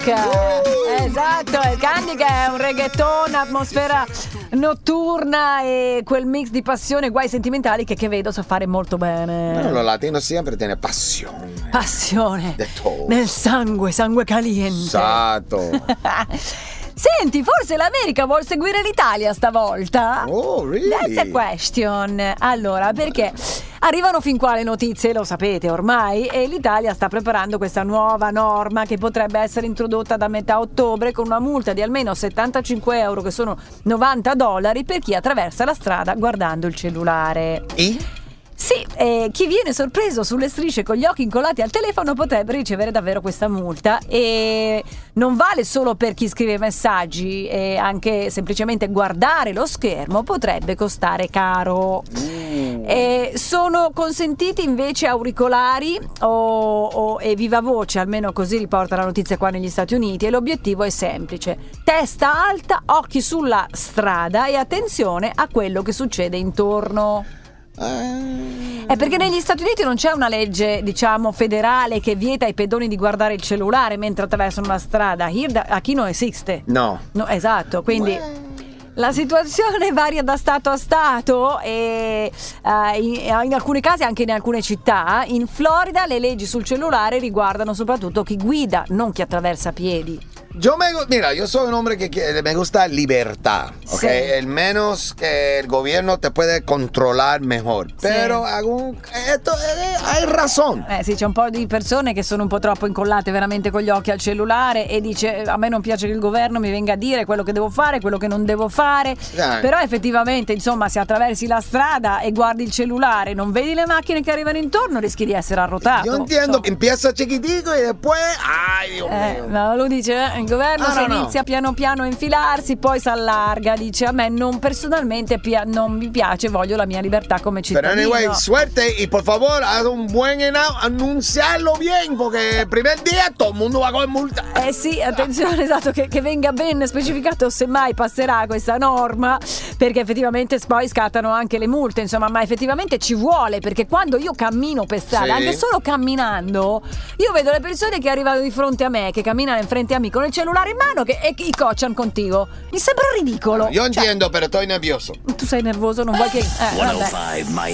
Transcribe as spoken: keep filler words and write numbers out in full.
Esatto, il Candy che è un reggaeton, atmosfera notturna e quel mix di passione e guai sentimentali che, che vedo sa fare molto bene. No, lo latino sempre tiene passione. Passione nel sangue, sangue caliente. Esatto. Senti, forse l'America vuol seguire l'Italia stavolta? Oh, really? That's a question. Allora, perché arrivano fin qua le notizie, lo sapete ormai, e l'Italia sta preparando questa nuova norma che potrebbe essere introdotta da metà ottobre con una multa di almeno settantacinque euro, che sono novanta dollari, per chi attraversa la strada guardando il cellulare. E? Sì, eh, chi viene sorpreso sulle strisce con gli occhi incollati al telefono potrebbe ricevere davvero questa multa, e non vale solo per chi scrive messaggi, e anche semplicemente guardare lo schermo potrebbe costare caro. Mm. E sono consentiti invece auricolari o, o e viva voce, almeno così riporta la notizia qua negli Stati Uniti, e l'obiettivo è semplice: testa alta, occhi sulla strada e attenzione a quello che succede intorno. È perché negli Stati Uniti non c'è una legge, diciamo, federale che vieta ai pedoni di guardare il cellulare mentre attraversano la strada. Here da, aquí no esiste. No. No, esatto, quindi la situazione varia da stato a stato e uh, in, in alcuni casi anche in alcune città. In Florida le leggi sul cellulare riguardano soprattutto chi guida, non chi attraversa a piedi. Yo me, mira, yo soy un hombre que, que me gusta libertad, ¿ok? Sí. El menos que el gobierno te puede controlar mejor. Pero Sí. algún, esto, eh, hay razón. Eh sì, c'è un po' di persone che sono un po' troppo incollate veramente con gli occhi al cellulare e dice: a me non piace che il governo mi venga a dire quello che devo fare, quello che non devo fare. Dai. Però effettivamente, insomma, se attraversi la strada e guardi il cellulare, non vedi le macchine che arrivano intorno, rischi di essere arrotato. Yo entiendo So. que empieza chiquitico y después, ay, Dios Eh, mío. no, lui dice: eh, il governo No, se no, no. inizia piano piano a infilarsi, poi si allarga. Dice: a me non personalmente pia- non mi piace, voglio la mia libertà come Pero cittadino. anyway, suerte y por favor, haz un buen ena- anunciarlo bien, porque el primer día todo el mundo va a coger multa. Eh sì, attenzione, esatto, che, che venga ben specificato se mai passerà questa norma, perché effettivamente poi scattano anche le multe, insomma, ma effettivamente ci vuole, perché quando io cammino per strada, Sì. anche solo camminando, io vedo le persone che arrivano di fronte a me, che camminano in frente a me con il cellulare in mano che, e i cocciano contigo. Mi sembra ridicolo. Yo Cioè, entiendo, pero estoy nervioso. tu sei nervoso, non vuoi che... Eh, vabbè. centocinque